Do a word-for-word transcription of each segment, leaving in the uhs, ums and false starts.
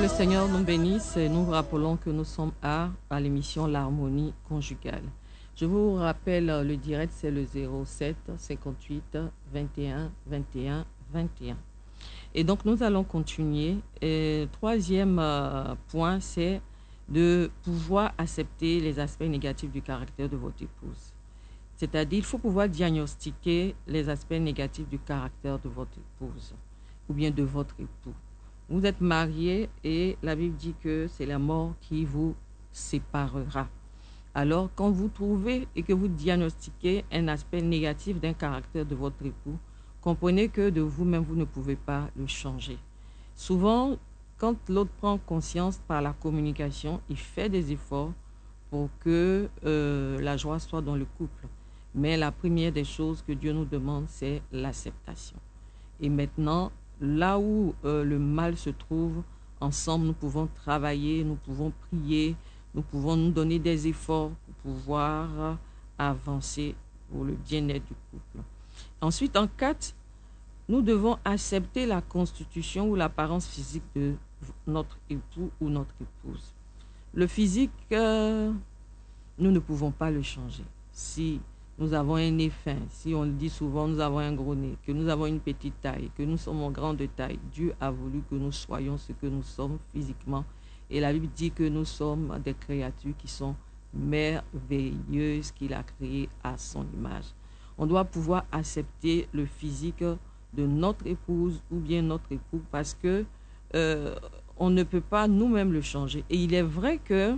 le Seigneur nous bénisse et nous rappelons que nous sommes à, à l'émission L'Harmonie conjugale. Je vous rappelle, le direct, c'est le zéro sept cinquante-huit vingt et un vingt et un vingt et un. Et donc, nous allons continuer. Et troisième euh, point, c'est de pouvoir accepter les aspects négatifs du caractère de votre épouse. C'est-à-dire, il faut pouvoir diagnostiquer les aspects négatifs du caractère de votre épouse ou bien de votre époux. Vous êtes mariés et la Bible dit que c'est la mort qui vous séparera. Alors, quand vous trouvez et que vous diagnostiquez un aspect négatif d'un caractère de votre époux, comprenez que de vous-même, vous ne pouvez pas le changer. Souvent, quand l'autre prend conscience par la communication, il fait des efforts pour que euh, la joie soit dans le couple. Mais la première des choses que Dieu nous demande, c'est l'acceptation. Et maintenant, là où euh, le mal se trouve, ensemble, nous pouvons travailler, nous pouvons prier, nous pouvons nous donner des efforts pour pouvoir avancer pour le bien-être du couple. Ensuite, en quatre, nous devons accepter la constitution ou l'apparence physique de notre époux ou notre épouse. Le physique, euh, nous ne pouvons pas le changer. Si nous avons un nez fin, si on le dit souvent, nous avons un gros nez, que nous avons une petite taille, que nous sommes en grande taille, Dieu a voulu que nous soyons ce que nous sommes physiquement. Et la Bible dit que nous sommes des créatures qui sont merveilleuses, qu'il a créées à son image. On doit pouvoir accepter le physique de notre épouse ou bien notre époux parce que euh, on ne peut pas nous-mêmes le changer. Et il est vrai que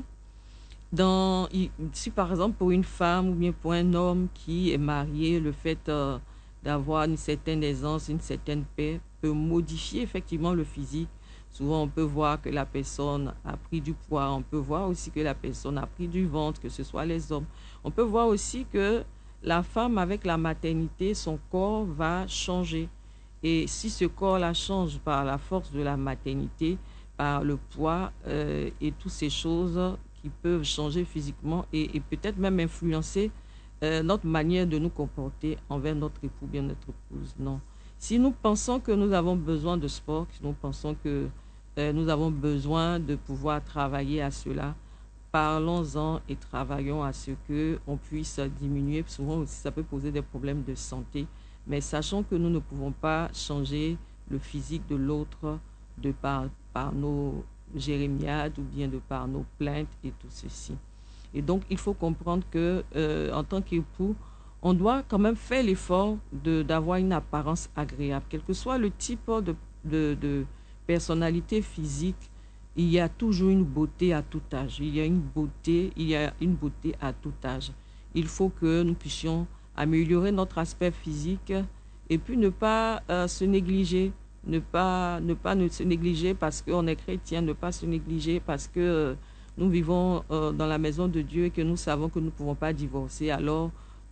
dans, si par exemple pour une femme ou bien pour un homme qui est marié, le fait euh, d'avoir une certaine aisance, une certaine paix peut modifier effectivement le physique. Souvent, on peut voir que la personne a pris du poids. On peut voir aussi que la personne a pris du ventre, que ce soit les hommes. On peut voir aussi que la femme, avec la maternité, son corps va changer. Et si ce corps-là change par la force de la maternité, par le poids euh, et toutes ces choses qui peuvent changer physiquement et, et peut-être même influencer euh, notre manière de nous comporter envers notre époux, bien notre épouse, non. Si nous pensons que nous avons besoin de sport, si nous pensons que Euh, nous avons besoin de pouvoir travailler à cela. Parlons-en et travaillons à ce qu'on puisse diminuer. Souvent aussi, ça peut poser des problèmes de santé. Mais sachons que nous ne pouvons pas changer le physique de l'autre de par, par nos jérémiades ou bien de par nos plaintes et tout ceci. Et donc, il faut comprendre que euh, en tant qu'époux, on doit quand même faire l'effort de, d'avoir une apparence agréable. Quel que soit le type de... de, de personnalité physique, il y a toujours une beauté à tout âge. Il y a une beauté, il y a une beauté à tout âge. Il faut que nous puissions améliorer notre aspect physique et puis ne pas euh, se négliger, ne pas, ne pas ne se négliger parce qu'on est chrétien, ne pas se négliger parce que euh, nous vivons euh, dans la maison de Dieu et que nous savons que nous ne pouvons pas divorcer. Alors,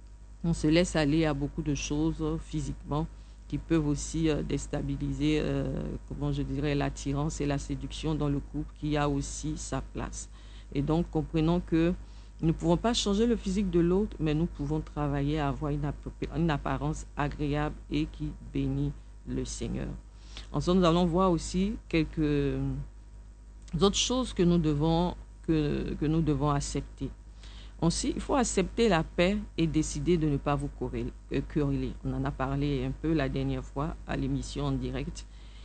on se laisse aller à beaucoup de choses euh, physiquement qui peuvent aussi euh, déstabiliser, euh, comment je dirais, l'attirance et la séduction dans le couple, qui a aussi sa place. Et donc, comprenons que nous ne pouvons pas changer le physique de l'autre, mais nous pouvons travailler à avoir une, une apparence agréable et qui bénit le Seigneur. Ensuite, nous allons voir aussi quelques autres choses que nous devons, que, que nous devons accepter. Aussi, il faut accepter la paix et décider de ne pas vous quereller. On en a parlé un peu la dernière fois à l'émission en direct.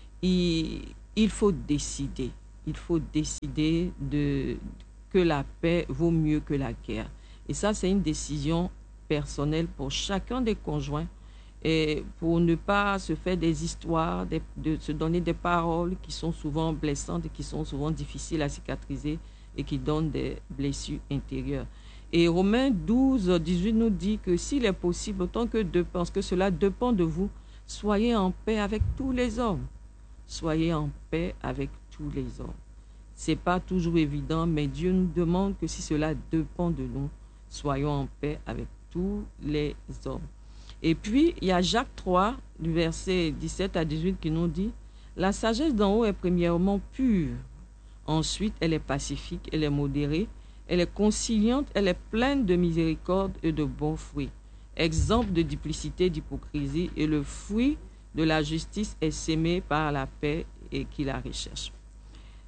Et il faut décider. Il faut décider de, que la paix vaut mieux que la guerre. Et ça, c'est une décision personnelle pour chacun des conjoints. Et pour ne pas se faire des histoires, de, de se donner des paroles qui sont souvent blessantes et qui sont souvent difficiles à cicatriser et qui donnent des blessures intérieures. Et Romains douze, dix-huit nous dit que s'il est possible, autant que de parce que cela dépend de vous, soyez en paix avec tous les hommes. Soyez en paix avec tous les hommes. Ce n'est pas toujours évident, mais Dieu nous demande que si cela dépend de nous, soyons en paix avec tous les hommes. Et puis, il y a Jacques trois, du verset dix-sept à dix-huit, qui nous dit « La sagesse d'en haut est premièrement pure. Ensuite, elle est pacifique, elle est modérée. Elle est conciliante, elle est pleine de miséricorde et de bons fruits. Exemple de duplicité, d'hypocrisie, et le fruit de la justice est sémé par la paix et qui la recherche. »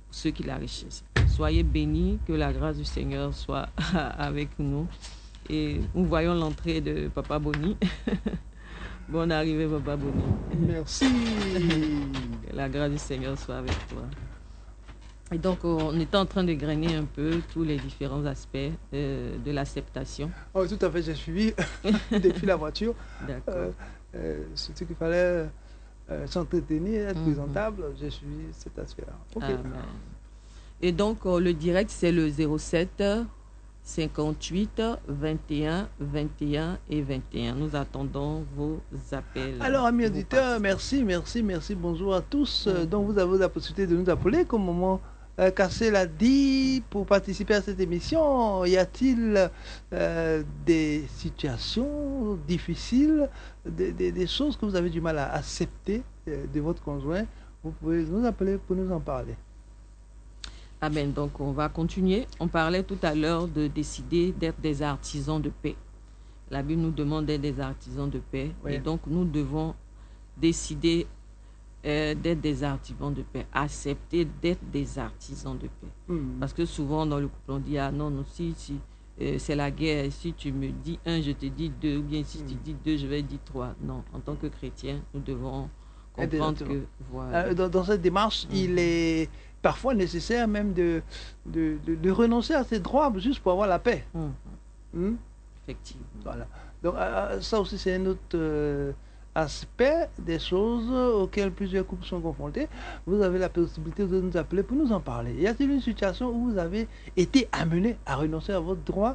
ceux qui la richesse. Soyez bénis, que la grâce du Seigneur soit avec nous. Et nous voyons l'entrée de Papa Boni. Bonne arrivée, Papa Boni. Merci. Que la grâce du Seigneur soit avec toi. Et donc, on était en train de grainer un peu tous les différents aspects euh, de l'acceptation. Oh, tout à fait, j'ai suivi depuis la voiture. D'accord. Euh, euh, surtout qu'il fallait euh, s'entretenir, être Mhm. présentable. J'ai suivi cet aspect-là. Ok. Amen. Et donc, euh, le direct, c'est le zéro sept cinquante-huit vingt et un vingt et un et vingt et un. Nous attendons vos appels. Alors, amis vos auditeurs, participants. merci, merci, merci. Bonjour à tous. Euh, Mhm. Donc, vous avez la possibilité de nous appeler, comme maman euh, Cassé l'a dit, pour participer à cette émission. Y a-t-il euh, des situations difficiles, des, des- des choses que vous avez du mal à accepter euh, de votre conjoint? Vous pouvez nous appeler pour nous en parler. Amen. Donc, on va continuer. On parlait tout à l'heure de décider d'être des artisans de paix. La Bible nous demande d'être des artisans de paix. Oui. Et donc, nous devons décider euh, d'être des artisans de paix, accepter d'être des artisans de paix. Hmm. Parce que souvent, dans le couple, on dit, ah non, non, si, si euh, c'est la guerre, si tu me dis un, je te dis deux, ou bien si tu Mm. dis deux, je vais dire trois. Non, en tant que chrétien, nous devons Être des comprendre artisans. que, voilà. Euh, Dans, dans cette démarche, Mhm. il est parfois nécessaire même de, de, de- de renoncer à ses droits juste pour avoir la paix. Hum, Hmm. effectivement. Voilà. Donc, euh, ça aussi, c'est un autre euh, aspect des choses auxquelles plusieurs couples sont confrontés. Vous avez la possibilité de nous appeler pour nous en parler. Y a-t-il une situation où vous avez été amené à renoncer à votre droit?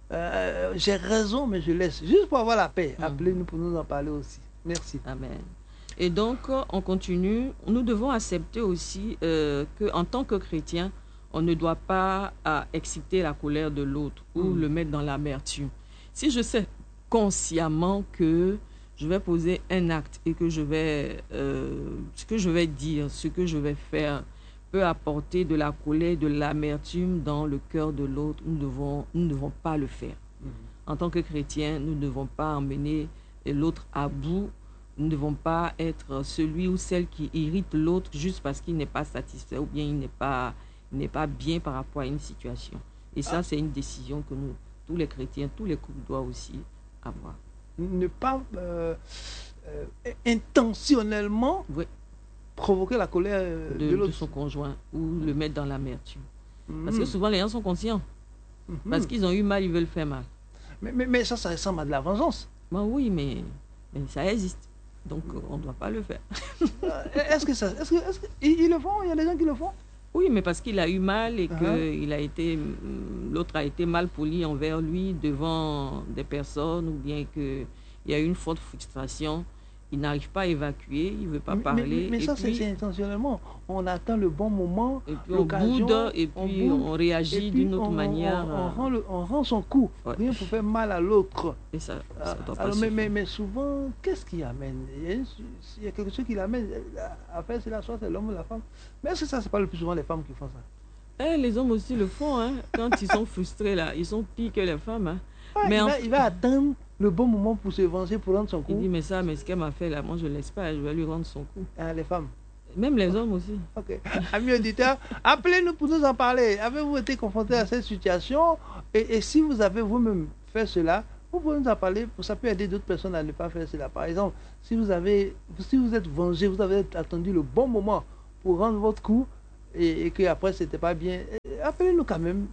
Euh, J'ai raison, mais je laisse. Juste pour avoir la paix. Mhm. Appelez-nous pour nous en parler aussi. Merci. Amen. Et donc, on continue. Nous devons accepter aussi euh, qu'en tant que chrétien, on ne doit pas à, exciter la colère de l'autre ou Mm. le mettre dans l'amertume. Si je sais consciemment que je vais poser un acte et que je vais, euh, ce que je vais dire, ce que je vais faire peut apporter de la colère, de l'amertume dans le cœur de l'autre, nous devons, nous ne devons pas le faire. Mhm. En tant que chrétien, nous ne devons pas emmener l'autre à bout. Nous ne devons pas être celui ou celle qui irrite l'autre juste parce qu'il n'est pas satisfait ou bien il n'est pas, il n'est pas bien par rapport à une situation. Et ça, Ah. c'est une décision que nous, tous les chrétiens, tous les couples doivent aussi avoir. Ne pas euh, euh, intentionnellement Oui, provoquer la colère euh, de, de, de l'autre. son conjoint ou le mettre dans l'amertume. Mhm. Parce que souvent, les gens sont conscients. Mhm. Parce qu'ils ont eu mal, ils veulent faire mal. mais, mais, mais ça, ça ressemble à de la vengeance. Ben oui, mais, mais ça existe. Donc, euh, on ne doit pas le faire. Euh, Est-ce que ça, est-ce que, est-ce que- ils, ils le font? Il y a des gens qui le font. Oui, mais parce qu'il a eu mal et que Uh-huh. il a été, mm, l'autre a été mal poli envers lui devant des personnes ou bien qu'il y a eu une forte frustration, il n'arrive pas à évacuer, il ne veut pas Mais- parler. Mais, mais et, ça, c'est puis, c'est intentionnellement. On attend le bon moment, et puis on l'occasion, boude et on puis boude, on réagit et puis d'une autre on, on- manière. on- euh, on rend le- on rend son coup, Ouais. rien pour faire mal à l'autre. Et ça Ah, ça doit pas alors, se mais, faire. mais, mais souvent, qu'est-ce qui amène? Il y a, une- il y a quelque chose qui l'amène à faire cela, soit c'est l'homme ou la femme. Mais est-ce que ça, c'est pas le plus souvent les femmes qui font ça? Eh, les hommes aussi le font, hein. Quand ils sont frustrés, là, ils sont pires que les femmes. Hein. Ah, Mais il, en- va, il va attendre le bon moment pour se venger, pour rendre son Il coup. dit, mais ça, mais ce qu'elle m'a fait là, moi je ne laisse pas, je vais lui rendre son coup. Ah, les femmes. Même les hommes aussi. Ok. Amis auditeurs, appelez-nous pour nous en parler. Avez-vous été confronté à cette situation? Et, et si vous avez vous-même fait cela, vous pouvez nous en parler. Ça peut aider d'autres personnes à ne pas faire cela. Par exemple, si vous avez, si vous êtes vengé, vous avez attendu le bon moment pour rendre votre coup et, et que après c'était pas bien, eh, appelez-nous quand même.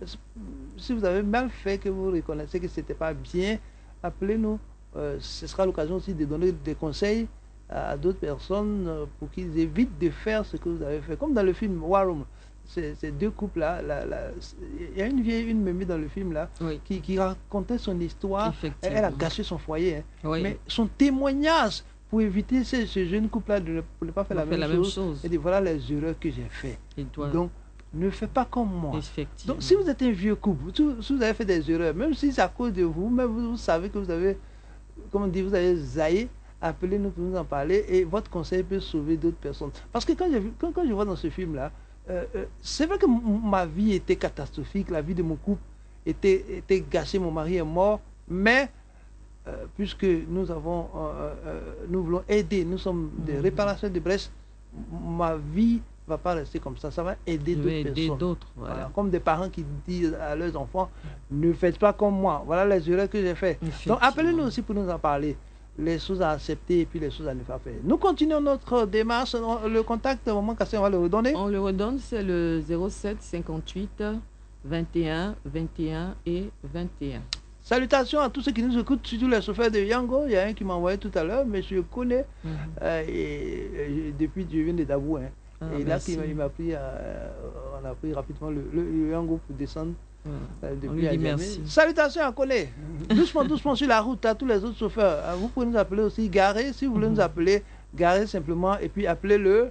Si vous avez mal fait, que vous reconnaissez que c'était pas bien, appelez-nous. Euh, ce sera l'occasion aussi de donner des conseils à d'autres personnes euh, pour qu'ils évitent de faire ce que vous avez fait. Comme dans le film War Room, ces, ces deux couples-là, la- la- il y a une vieille, une mémé dans le film là, Oui, qui, qui racontait son histoire. effectivement. Elle a gâché son foyer. hein. Oui, Mais son témoignage pour éviter ce, ce jeune couple-là de ne, pour ne pas faire on la, fait même, la chose, même chose. et dit voilà les erreurs que j'ai fait. Et toi, Donc, ne fais pas comme moi. effectivement. Donc, si vous êtes un vieux couple, si si vous avez fait des erreurs, même si c'est à cause de vous, même vous, vous savez que vous avez, comme on dit, vous avez zaillé, appelez-nous pour nous en parler et votre conseil peut sauver d'autres personnes. Parce que quand, j'ai vu- quand, quand je vois dans ce film-là, euh, euh, c'est vrai que m- ma vie était catastrophique, la vie de mon couple était, était gâchée, mon mari est mort, mais euh, puisque nous avons, euh, euh, nous voulons aider, nous sommes des Mhm. réparateurs de Brest, ma vie va pas rester comme ça, ça va aider Je d'autres vais aider personnes. d'autres, voilà. Voilà. Comme des parents qui disent à leurs enfants, ne faites pas comme moi. Voilà les erreurs que j'ai faites. Donc Effectivement. appelez-nous aussi pour nous en parler. Les choses à accepter et puis les choses à ne pas faire. Nous continuons notre démarche. Le contact, au moment Cassé, on va le redonner. On le redonne, c'est le zéro sept cinquante-huit vingt et un vingt et un et vingt et un. Salutations à tous ceux qui nous écoutent, surtout les chauffeurs de Yango. Il y a un qui m'a envoyé tout à l'heure, monsieur Kone. Mhm. Euh, et, et depuis, je viens de Dabou. Hein. Ah, et là, merci. il m'a- il m'a pris, euh, on a pris rapidement le, le, le Yango pour descendre. Ouais. Euh, On depuis lui dit Adjamé. merci. Salutations à Kone. Doucement, doucement sur la route à tous les autres chauffeurs. Euh, Vous pouvez nous appeler aussi, garer. Si vous voulez Mhm. nous appeler, garer simplement. Et puis appelez le.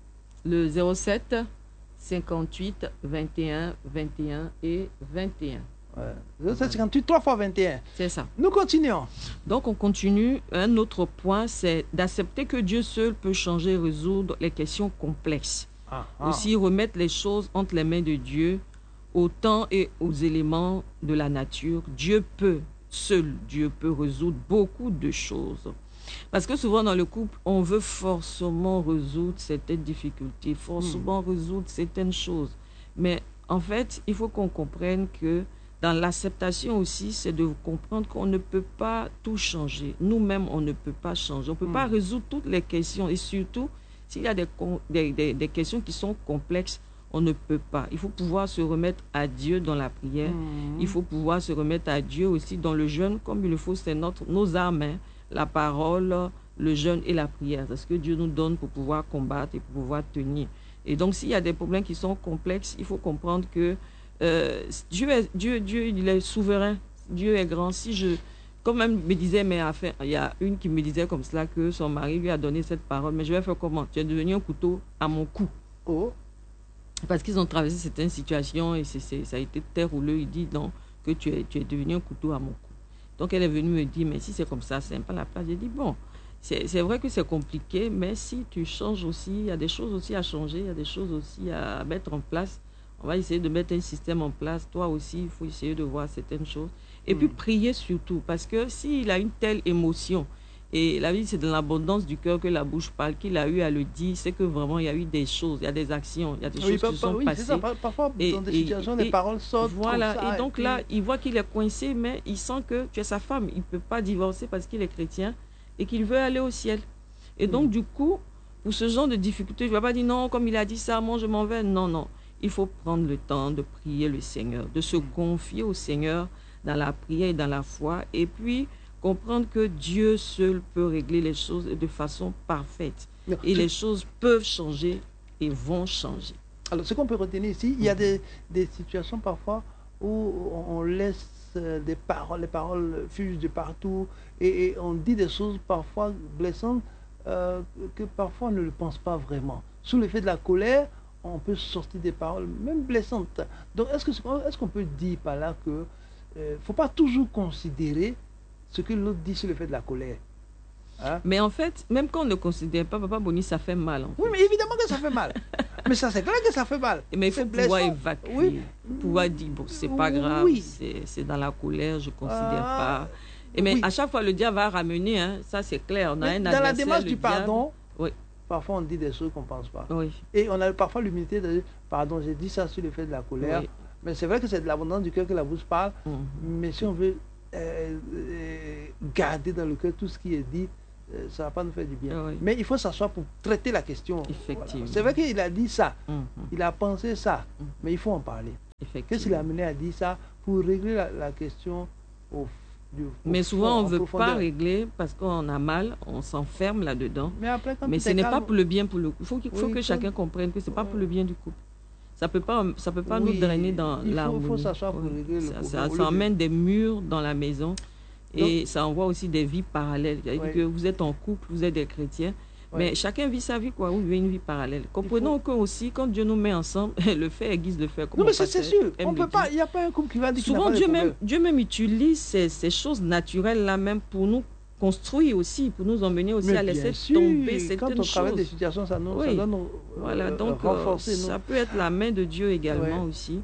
Le zéro sept cinquante-huit vingt et un vingt et un et vingt et un. Ouais. zéro sept cinquante-huit, trois fois vingt et un. C'est ça. Nous continuons. Donc, on continue. Un autre point, c'est d'accepter que Dieu seul peut changer et résoudre les questions complexes. Ah, ah. Aussi, remettre les choses entre les mains de Dieu, au temps et aux éléments de la nature. Dieu peut, seul Dieu peut résoudre beaucoup de choses. Parce que souvent dans le couple, on veut forcément résoudre certaines difficultés, forcément résoudre certaines choses. Mais en fait, il faut qu'on comprenne que dans l'acceptation aussi, c'est de comprendre qu'on ne peut pas tout changer. Nous-mêmes, on ne peut pas changer. On ne peut Mm. pas résoudre toutes les questions. Et surtout, s'il y a des, con- des, des, des questions qui sont complexes, on ne peut pas. Il faut pouvoir se remettre à Dieu dans la prière. Mhm. Il faut pouvoir se remettre à Dieu aussi dans le jeûne, comme il le faut, c'est notre, nos armes, hein. La parole, le jeûne et la prière. C'est ce que Dieu nous donne pour pouvoir combattre et pour pouvoir tenir. Et donc, s'il y a des problèmes qui sont complexes, il faut comprendre que euh, Dieu, est, Dieu, Dieu, il est souverain. Dieu est grand. Si je, comme même me disait, mais enfin, il y a une qui me disait comme cela que son mari lui a donné cette parole. Mais je vais faire comment? Tu es devenu un couteau à mon cou. Oh. Parce qu'ils ont traversé certaines situations et c'est, c'est, ça a été très rouleux. Il dit non, que tu es, tu es devenu un couteau à mon cou. Donc elle est venue me dire, mais si c'est comme ça, c'est un peu la place. J'ai dit, bon, c'est, c'est vrai que c'est compliqué, mais si tu changes aussi, il y a des choses aussi à changer, il y a des choses aussi à mettre en place. On va essayer de mettre un système en place. Toi aussi, il faut essayer de voir certaines choses. Et Mm. puis prier surtout, parce que s'il a une telle émotion, et la vie, c'est de l'abondance du cœur que la bouche parle, qu'il a eu à le dire, c'est que vraiment, il y a eu des choses, il y a des actions, il y a des Oui, choses pa- qui se pa- sont oui, c'est passées. ça. Par- Parfois, Et- dans des et- situations, et- les paroles sortent. Voilà, comme ça, et donc puis- là, il voit qu'il est coincé, mais il sent que tu es sa femme. Il ne peut pas divorcer parce qu'il est chrétien et qu'il veut aller au ciel. Et donc, Mm. du coup, pour ce genre de difficultés, je ne vais pas dire non, comme il a dit ça, moi je m'en vais. Non, non. Il faut prendre le temps de prier le Seigneur, de se confier au Seigneur dans la prière et dans la foi. Et puis, comprendre que Dieu seul peut régler les choses de façon parfaite. Non, Et ce- les choses peuvent changer et vont changer. Alors, ce qu'on peut retenir ici, il y a des, des situations parfois où on laisse euh, des paroles, les paroles fusent de partout et, et on dit des choses parfois blessantes euh, que parfois on ne le pense pas vraiment. Sous l'effet de la colère, on peut sortir des paroles même blessantes. Donc, est-ce que est-ce qu'on peut dire par là que ne faut pas toujours considérer ce que l'autre dit sur l'effet de la colère? Hein? Mais en fait, même quand on ne considère pas, Papa Boni, ça fait mal. En fait. Oui, mais évidemment que ça fait mal. Mais ça, c'est clair que ça fait mal. Mais il faut C'est pouvoir blessant. évacuer, Oui. pouvoir dire, bon, c'est pas grave, Oui. c'est, c'est dans la colère, je ne considère Ah, pas. Et mais oui. à chaque fois, le diable va ramener, hein, ça c'est clair. On a Mais un dans la adversaire, démarche le du diable. pardon, Oui. parfois on dit des choses qu'on ne pense pas. Oui, Et on a parfois l'humilité de dire, pardon, j'ai dit ça sur le fait de la colère. oui. Mais c'est vrai que c'est de l'abondance du cœur que la bouche parle. Mhm. Mais si on veut euh, euh, garder dans le cœur tout ce qui est dit, euh, ça ne va pas nous faire du bien. Oui. Mais il faut s'asseoir pour traiter la question. Effectivement. Voilà. C'est vrai qu'il a dit ça, Mhm. il a pensé ça, Mhm. mais il faut en parler. Qu'est-ce qui l'a Effectivement. amené à dire ça pour régler la, la question au, du, au Mais souvent, fond, on en ne veut pas profondeur. régler parce qu'on a mal, on s'enferme là-dedans. Mais après, quand Mais tout ce est n'est pas calme- pour le bien pour le couple. Il faut, qu'il faut Oui, que comme- chacun comprenne que ce n'est pas pour le bien du couple. Ça ne peut pas, ça peut pas Oui, nous drainer dans il faut- l'harmonie. faut s'asseoir pour régler le ça, problème. ça, Au ça lieu de- emmène des murs dans la maison et ça envoie aussi des vies parallèles. C'est-à-dire Oui. que vous êtes en couple, vous êtes des chrétiens, Oui. mais chacun vit sa vie, quoi, ou vit une vie parallèle. Comprenons que aussi, quand Dieu nous met ensemble, le fait aiguise le fait. Comme Non, mais mon c'est c'est pasteur sûr. aime On le peut pas, dire. il n'y a pas un couple qui va dire qu'il n'a Souvent, pas de Dieu même, problème. Dieu même utilise ces, ces choses naturelles-là même pour nous construire aussi, pour nous emmener aussi Mais à bien laisser sûr, tomber quand certaines on travaille des choses. situations, ça, nous, ça Oui. doit nous euh, Voilà, euh, donc euh, renforcer. nous. ça peut être la main de Dieu également Ouais. aussi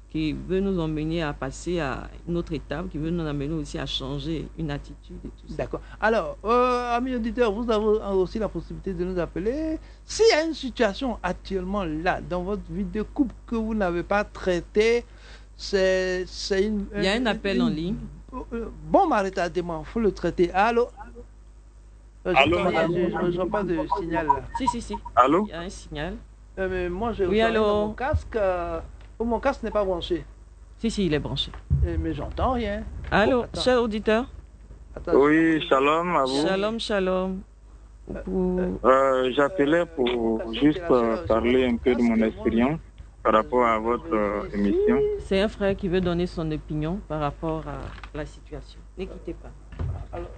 qui veut nous emmener à passer à une autre étape, qui veut nous amener aussi à changer une attitude et tout ça. D'accord. Alors, euh, amis auditeurs, vous avez aussi la possibilité de nous appeler. S'il y a une situation actuellement là, dans votre vie de couple que vous n'avez pas traitée, c'est une... Il y a un appel une, en ligne. Bon, retardement, il faut le traiter. Allô? Euh, Allô, je ne reçois pas de signal là. Si, si, si. Allô? Il y a un signal. Euh, mais moi, je Oui, allô? mon casque. Euh, oh, mon casque n'est pas branché. Si, si, il est branché. Euh, mais j'entends rien. Allô, Oh, cher auditeur? Attends, Oui, shalom à vous. Shalom, shalom. Pour... Euh, J'appelais pour juste euh, parler un peu de mon expérience par rapport à votre euh, émission. C'est un frère qui veut donner son opinion par rapport à la situation. Ne quittez pas. Alors,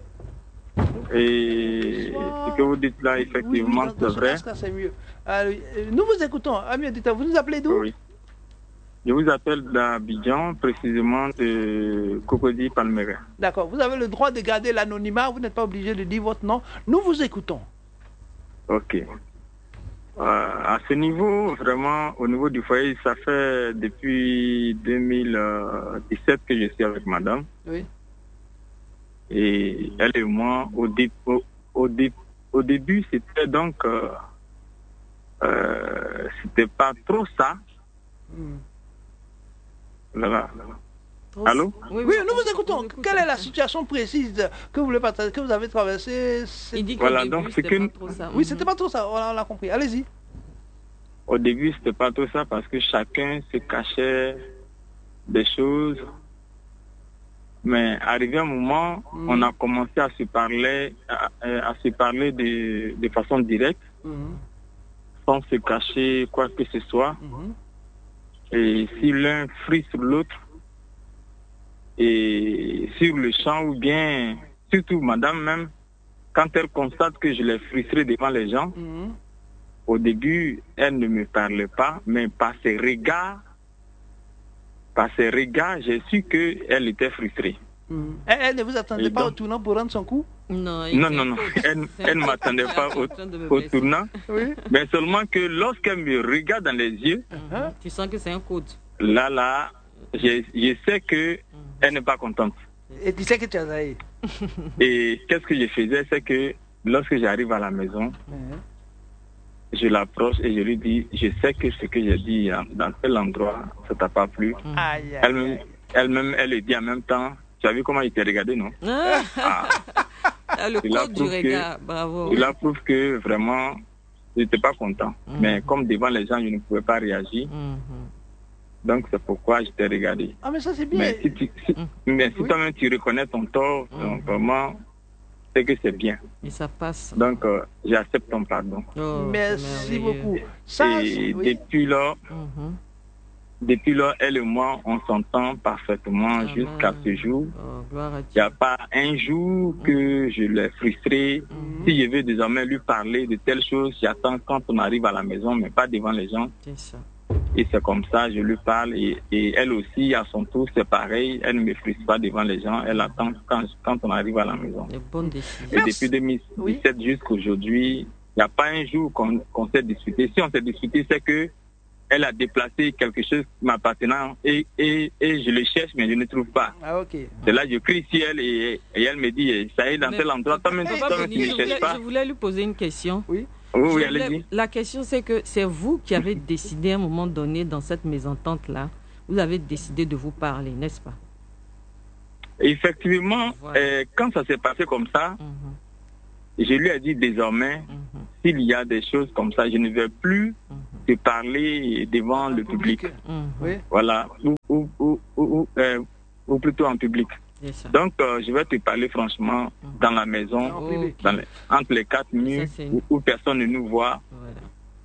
Et ce que vous dites là, effectivement, oui, oui, c'est vrai. casque, c'est mieux. Euh, nous vous écoutons, amis auditeurs. Vous nous appelez d'où? Oui. Je vous appelle d'Abidjan, précisément de Cocody Palmeraie. D'accord. Vous avez le droit de garder l'anonymat. Vous n'êtes pas obligé de dire votre nom. Nous vous écoutons. Ok. Euh, à ce niveau, vraiment, au niveau du foyer, ça fait depuis deux mille dix-sept que je suis avec madame. Oui. Et elle et moi, au, dé au, au, dé au début, c'était donc... Euh, euh, c'était pas trop ça. Hmm. Là, Trop... Allô? Oui, oui, nous vous écoutons. Vous Quelle est la situation précise que vous, voulez partager, que vous avez traversée? Il dit voilà, début, donc c'est que... pas trop ça. Oui, c'était pas trop ça. On l'a compris. Allez-y. Au début, c'était pas trop ça parce que chacun se cachait des choses. Mais arrivé un moment, mmh. on a commencé à se parler, à, à se parler de, de façon directe, mmh. sans se cacher quoi que ce soit. Mmh. Et si l'un frie sur l'autre, et sur le champ, ou bien, surtout madame même, quand elle constate que je l'ai frustré devant les gens, mmh. au début, elle ne me parlait pas, mais par ses regards, par ses regards, j'ai su qu'elle était frustrée. Mmh. Elle, elle ne vous attendait et pas donc, au tournant pour rendre son coup? Non, non, non, non. Elle, elle ne m'attendait pas au, au tournant. Oui. Mais seulement que lorsqu'elle me regarde dans les yeux, mmh. tu sens que c'est un code. Là, là, je, je sais qu'elle mmh. n'est pas contente. Et tu sais que tu as aillé. Et qu'est-ce que je faisais, c'est que lorsque j'arrive à la maison, mmh. je l'approche et je lui dis, je sais que ce que j'ai dit dans tel endroit, ça t'a pas plu. Mmh. Aïe, aïe, elle-même, elle-même, elle le dit en même temps. Tu as vu comment il t'a regardé, non? Ah. Ah, le code du regard, que, bravo. Cela prouve que vraiment, je n'étais pas content. Mmh. Mais comme devant les gens, je ne pouvais pas réagir. Mmh. Donc c'est pourquoi je t'ai regardé. Ah mais ça c'est bien. Mais si, tu, si, mmh. mais si oui. toi-même tu reconnais ton tort, mmh. donc vraiment, c'est que c'est bien. Et ça passe. Donc euh, j'accepte ton pardon. Oh, merci beaucoup. Ça, et oui. depuis là, mmh. depuis là, elle et moi, on s'entend parfaitement ah jusqu'à ben. ce jour. Il oh, n'y a pas un jour mmh. que je l'ai frustré. Mmh. Si je veux désormais lui parler de telles choses, j'attends quand on arrive à la maison, mais pas devant les gens. C'est ça. Et c'est comme ça, je lui parle. Et, et elle aussi, à son tour, c'est pareil. Elle ne me frustre pas devant les gens. Elle attend quand, quand on arrive à la maison. Et depuis deux mille dix-sept oui. jusqu'à aujourd'hui, il n'y a pas un jour qu'on qu'on s'est disputé. Si on s'est disputé, c'est que elle a déplacé quelque chose m'appartenant et, et, et je le cherche, mais je ne trouve pas. Ah, ok. C'est là que je crie sur elle et, et elle me dit, ça y est, dans mais tel endroit, toi, même, toi, toi, tu ne cherches pas. Je voulais lui poser une question. Oui. Oui, oui, allez-y. La question, c'est que c'est vous qui avez décidé à un moment donné, dans cette mésentente-là, vous avez décidé de vous parler, n'est-ce pas? Effectivement, voilà. euh, quand ça s'est passé comme ça, mm-hmm. je lui ai dit désormais, mm-hmm. s'il y a des choses comme ça, je ne vais plus mm-hmm. te parler devant le public. public. Mm-hmm. Oui. Voilà, ou, ou, ou, ou, euh, ou plutôt en public. Donc, euh, je vais te parler franchement mm-hmm. dans la maison, okay. dans les, entre les quatre murs, où, où personne ne nous voit. Voilà.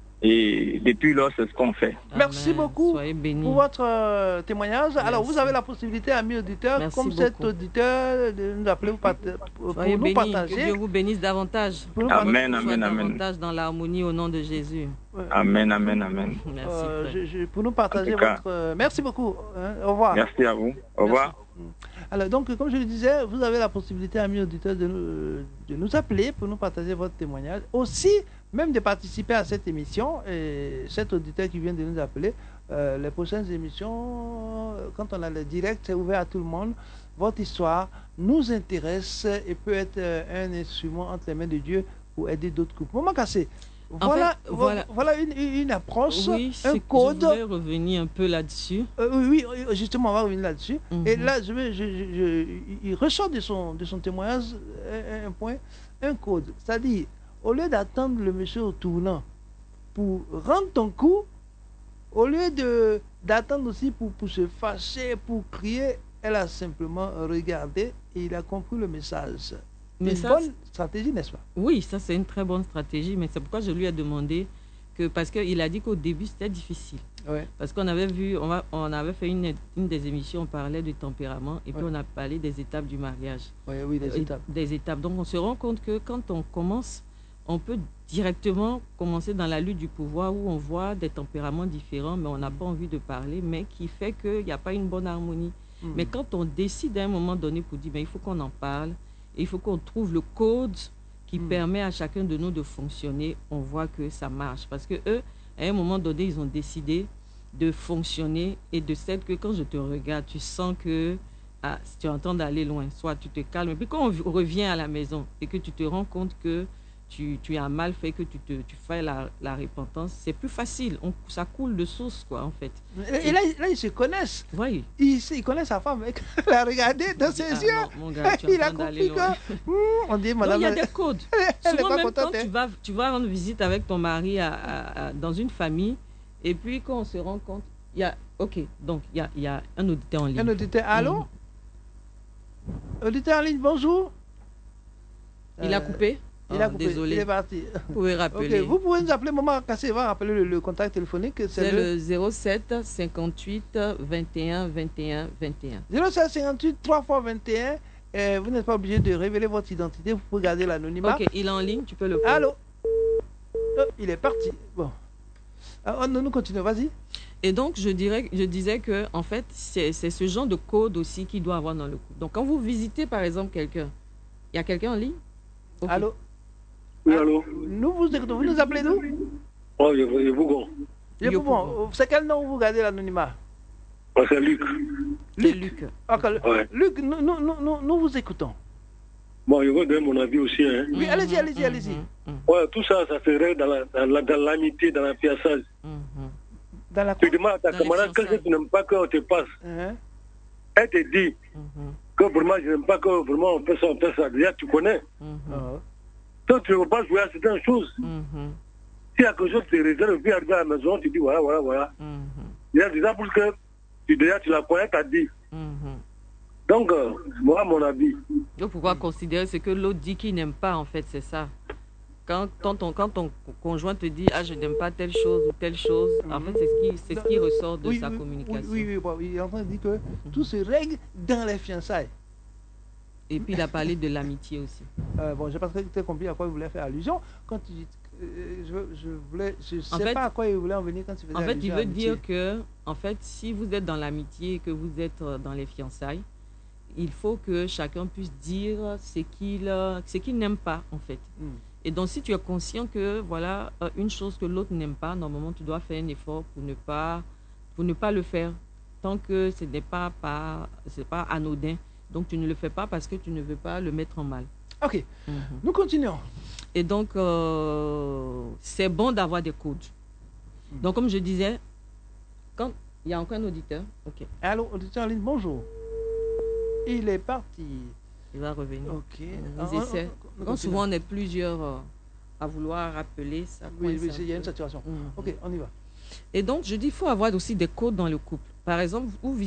Et depuis là, c'est ce qu'on fait. Merci Amen. beaucoup pour votre euh, témoignage. Merci. Alors, vous avez la possibilité, amis auditeurs, Merci comme beaucoup. cet auditeur, de nous appeler pour, pour, pour nous bénis. partager. Que Dieu vous bénisse davantage. Amen, amen, amen. Davantage dans l'harmonie au nom de Jésus. Amen, amen, amen. Merci. Euh, je, je, pour nous partager votre... Euh, merci beaucoup. Hein. Au revoir. Merci à vous. Au revoir. Merci. Alors, donc, comme je le disais, vous avez la possibilité, amis auditeurs, de nous, de nous appeler pour nous partager votre témoignage. Aussi, même de participer à cette émission. Et cet auditeur qui vient de nous appeler, euh, les prochaines émissions, quand on a le direct, c'est ouvert à tout le monde. Votre histoire nous intéresse et peut être un instrument entre les mains de Dieu pour aider d'autres couples. Maman Cassé, voilà, fait, voilà. voilà une, une approche, oui, un code. Je voulais revenir un peu là-dessus. Euh, oui, oui, justement, on va revenir là-dessus. Mm-hmm. Et là, je, je, je, je, il ressort de son, de son témoignage un, un point, un code. C'est-à-dire, au lieu d'attendre le monsieur au tournant pour rendre ton coup, au lieu de d'attendre aussi pour, pour se fâcher, pour crier, elle a simplement regardé et il a compris le message. Mais une ça, bonne stratégie, n'est-ce pas? Oui, ça c'est une très bonne stratégie, mais c'est pourquoi je lui ai demandé que, parce qu'il a dit qu'au début c'était difficile. Ouais. Parce qu'on avait vu, on, va, on avait fait une, une des émissions, on parlait du tempérament et puis ouais. on a parlé des étapes du mariage. Ouais, oui, des étapes. Des étapes. Donc on se rend compte que quand on commence, on peut directement commencer dans la lutte du pouvoir où on voit des tempéraments différents, mais on n'a pas envie de parler, mais qui fait qu'il n'y a pas une bonne harmonie. Mmh. Mais quand on décide à un moment donné pour dire, ben, il faut qu'on en parle, et il faut qu'on trouve le code qui mmh. permet à chacun de nous de fonctionner, on voit que ça marche. Parce que eux, à un moment donné, ils ont décidé de fonctionner et de celle que quand je te regarde, tu sens que ah, si tu es en train d'aller loin, soit tu te calmes. Et puis quand on revient à la maison et que tu te rends compte que tu, tu as mal fait, que tu, te, tu fais la, la repentance, c'est plus facile. On, ça coule de source, quoi, en fait. Et, et là, là, ils se connaissent. Oui. Il, il connaît sa femme. Il a regardé dans ses ah, yeux. Non, mon gars, tu es il a compris que... Hum, on dit, madame... Non, il y a des codes. Elle Souvent, même contente, quand hein. tu, vas, tu vas rendre visite avec ton mari à, à, à, dans une famille, et puis quand on se rend compte, il y a... OK, donc il y a, il y a un auditeur en ligne. Un auditeur, allô? Mmh. Auditeur en ligne, bonjour. Il euh... a coupé Il oh, a coupé, désolé. Il est parti. Vous pouvez rappeler. Okay. Vous pouvez nous appeler, Maman Cassé, va rappeler le, le contact téléphonique. C'est le... le zéro sept cinquante-huit vingt et un vingt et un vingt et un. zéro sept cinquante-huit trois fois vingt et un. Euh, vous n'êtes pas obligé de révéler votre identité, vous pouvez garder l'anonymat. Ok, il est en ligne, tu peux le prendre. Allô? Oh, il est parti. Bon. Alors, nous continuons, vas-y. Et donc, je, dirais, je disais que, en fait, c'est ce genre de code aussi qu'il doit avoir dans le couple. Donc, quand vous visitez, par exemple, quelqu'un, il y a quelqu'un en ligne? Okay. Allô? Oui, allô? Nous vous écoutons. Vous nous appelez d'où? Oh, je vous Bougon. Je vous bon. C'est quel nom vous gardez l'anonymat? Oh, c'est Luc. Luc. Luc. Okay. Ouais. Luc, nous, nous, nous, nous vous écoutons. Bon, je veux donner mon avis aussi. Hein. Oui, allez-y, allez-y, allez-y. Ouais, tout ça, ça serait dans l'amitié, dans, la, dans la fiançaise. Mm-hmm. Dans la tu demandes à ta camarade que tu n'aimes pas qu'on te passe. Uh-huh. Elle te dit mm-hmm. que vraiment, je n'aime pas que vraiment on fait ça, on fait ça. Déjà, tu connais. Mm-hmm. Donc, tu ne veux pas jouer à certaines choses. Mm-hmm. S'il y a quelque chose qui te réserve, puis arriver à la maison, tu dis voilà, voilà, voilà. Mm-hmm. Déjà, déjà, parce que tu, déjà, tu la connais, tu as dit. Mm-hmm. Donc, euh, moi, mon avis. Donc, pourquoi mm-hmm. considérer ce que l'autre dit qu'il n'aime pas, en fait, c'est ça. Quand, quand, ton, quand ton conjoint te dit « Ah, je n'aime pas telle chose ou telle chose mm-hmm. », en fait, c'est ce qui, c'est ce qui ressort de oui, sa oui, communication. Oui, oui, oui, oui, il est en train de dire que mm-hmm. tout se règle dans les fiançailles. Et puis, il a parlé de l'amitié aussi. Euh, bon, je n'ai pas très compris à quoi il voulait faire allusion. Quand tu dis, euh, je, je voulais, je ne sais fait, pas à quoi il voulait en venir quand tu faisais En fait, il veut dire que, en fait, si vous êtes dans l'amitié et que vous êtes dans les fiançailles, il faut que chacun puisse dire ce qu'il ce qu'il n'aime pas, en fait. Mm. Et donc, si tu es conscient que, voilà, une chose que l'autre n'aime pas, normalement, tu dois faire un effort pour ne pas, pour ne pas le faire, tant que ce n'est pas, pas, c'est pas anodin. Donc, tu ne le fais pas parce que tu ne veux pas le mettre en mal. OK. Mm-hmm. Nous continuons. Et donc, euh, c'est bon d'avoir des codes. Mm. Donc, comme je disais, quand il y a encore un auditeur. OK. Allô, auditeur en ligne, bonjour. Il est parti. Il va revenir. OK. Ils essaient. Quand souvent on est plusieurs euh, à vouloir rappeler ça. Oui, oui, il y a une saturation. Mm-hmm. OK, on y va. Et donc, je dis, il faut avoir aussi des codes dans le couple. Par exemple, vous